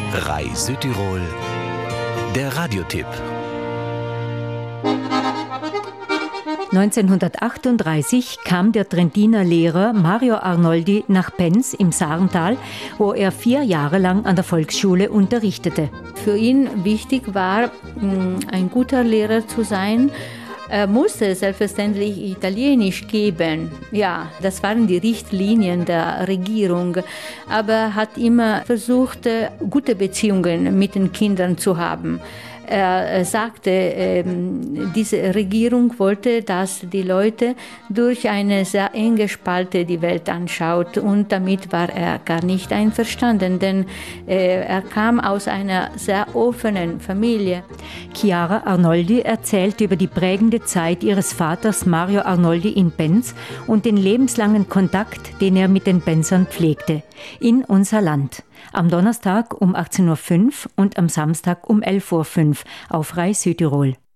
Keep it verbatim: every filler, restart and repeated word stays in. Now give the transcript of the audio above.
R A I Südtirol, der Radiotipp. neunzehnhundertachtunddreißig kam der Trentiner Lehrer Mario Arnoldi nach Penz im Sarntal, wo er vier Jahre lang an der Volksschule unterrichtete. Für ihn wichtig war, ein guter Lehrer zu sein. Er musste selbstverständlich Italienisch geben. Ja, das waren die Richtlinien der Regierung. Aber er hat immer versucht, gute Beziehungen mit den Kindern zu haben. Er sagte, diese Regierung wollte, dass die Leute durch eine sehr enge Spalte die Welt anschaut. Und damit war er gar nicht einverstanden, denn er kam aus einer sehr offenen Familie. Chiara Arnoldi erzählt über die prägende Zeit ihres Vaters Mario Arnoldi in Penz und den lebenslangen Kontakt, den er mit den Penzern pflegte. In unser Land. Am Donnerstag um achtzehn Uhr fünf und am Samstag um elf Uhr fünf auf R A I Südtirol.